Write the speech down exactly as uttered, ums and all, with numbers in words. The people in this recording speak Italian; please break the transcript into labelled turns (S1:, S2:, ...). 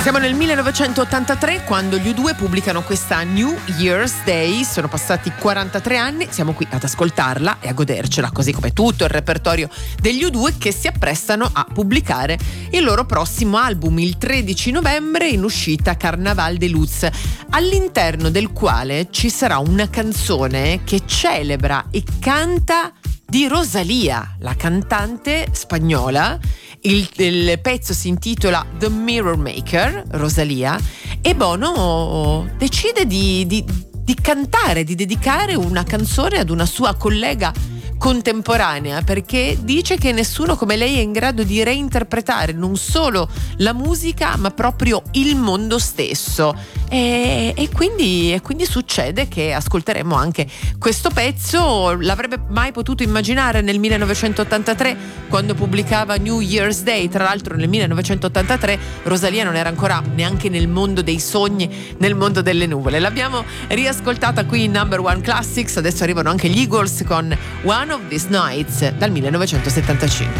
S1: Siamo nel millenovecentottantatré quando gli U due pubblicano questa New Year's Day. Sono passati quarantatré anni, siamo qui ad ascoltarla e a godercela, così come tutto il repertorio degli U due, che si apprestano a pubblicare il loro prossimo album il tredici novembre, in uscita Carnaval de Luz, all'interno del quale ci sarà una canzone che celebra e canta di Rosalía, la cantante spagnola. Il, il pezzo si intitola The Mirror Maker, Rosalía, e Bono decide di, di, di cantare, di dedicare una canzone ad una sua collega contemporanea, perché dice che nessuno come lei è in grado di reinterpretare non solo la musica ma proprio il mondo stesso, e, e, quindi, e quindi succede che ascolteremo anche questo pezzo. L'avrebbe mai potuto immaginare nel millenovecentottantatré, quando pubblicava New Year's Day? Tra l'altro nel millenovecentottantatré Rosalía non era ancora neanche nel mondo dei sogni, nel mondo delle nuvole. L'abbiamo riascoltata qui in Number One Classics. Adesso arrivano anche gli Eagles con One of These Nights dal millenovecentosettantacinque.